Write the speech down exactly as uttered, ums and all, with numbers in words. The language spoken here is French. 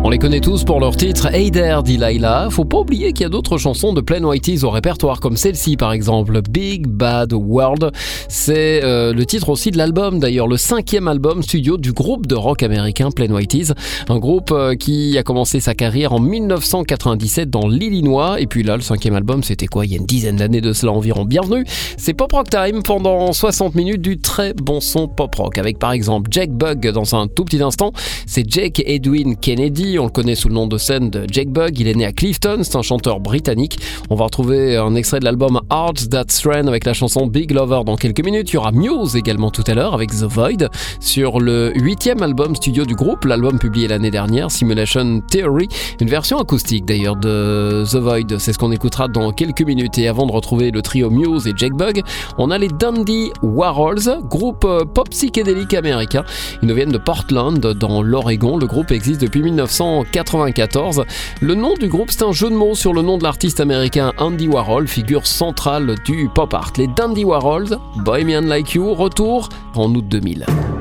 On les connaît tous pour leur titre Hey There Delilah. Faut pas oublier qu'il y a d'autres chansons de Plain White T's au répertoire, comme celle-ci par exemple, Big Bad World. C'est euh, le titre aussi de l'album, d'ailleurs le cinquième album studio du groupe de rock américain Plain White T's. Un groupe euh, qui a commencé sa carrière en dix-neuf cent quatre-vingt-dix-sept dans l'Illinois. Et puis là, le cinquième album, c'était quoi, il y a une dizaine d'années de cela environ. Bienvenue, c'est Pop Rock Time pendant soixante minutes du très bon son pop rock. Avec par exemple Jake Bugg dans un tout petit instant. C'est Jake Edwin Kennedy, on le connaît sous le nom de scène de Jake Bugg. Il est né à Clifton, c'est un chanteur britannique. On va retrouver un extrait de l'album Hearts That Strand avec la chanson Big Lover dans quelques minutes. Il y aura Muse également tout à l'heure avec The Void sur le huitième album studio du groupe, l'album publié l'année dernière, Simulation Theory, une version acoustique d'ailleurs de The Void. C'est ce qu'on écoutera dans quelques minutes. Et avant de retrouver le trio Muse et Jake Bugg, on a les Dandy Warhols, groupe pop psychédélique américain. Ils nous viennent de Portland dans l'Oregon. Le groupe existe depuis dix-neuf cent quatre-vingt-quatorze. Le nom du groupe, c'est un jeu de mots sur le nom de l'artiste américain Andy Warhol, figure centrale du pop art. Les Dandy Warhols, Bohemian Like You, retour en août deux mille.